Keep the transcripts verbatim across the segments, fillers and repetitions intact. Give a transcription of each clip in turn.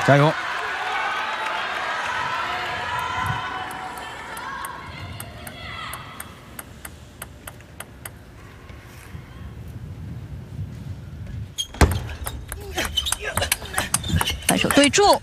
加油！ 反手对住，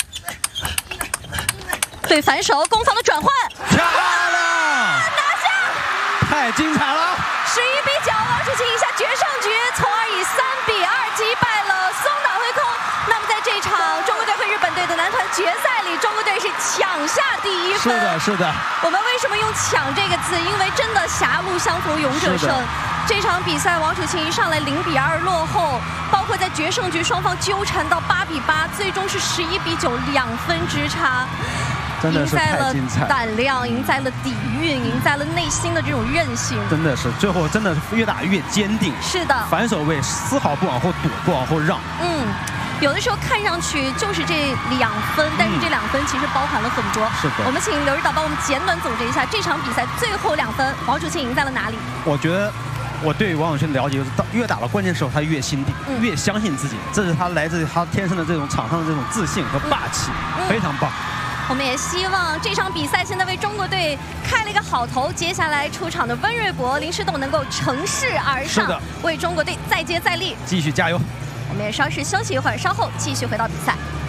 对反手攻防的转换， 漂亮！ 拿下！ 太精彩了！ 十一比九，王楚钦赢下决胜局，从而以三比二击败了松岛辉空。那么在这场中国队和日本队的男团决赛里，中国队是抢下第一分。 是的，是的。 我们为什么用“抢”这个字？因为真的狭路相逢勇者胜。这场比赛，王楚钦一上来零比二落后，包括在决胜局双方纠缠到八比八，最终是十一比九，两分之差。 真的是太精彩， 赢在了胆量，赢在了底蕴，赢在了内心的这种韧性。 真的是，最后真的越打越坚定。 是的， 反手位丝毫不往后躲，不往后让。 嗯。有的时候看上去就是这两分，但是这两分其实包含了很多。 是的， 我们请刘指导帮我们简短总结一下这场比赛最后两分，王楚钦赢在了哪里？ 我觉得我对王楚钦的了解就是，越打到关键时候，他越心底，嗯、越相信自己，这是他来自于他天生的这种场上的这种自信和霸气，嗯、非常棒。 我们也希望这场比赛现在为中国队开了一个好头，接下来出场的温瑞博、林诗栋能够乘势而上，为中国队再接再厉， 继续加油。 我们也稍事休息一会儿，稍后继续回到比赛。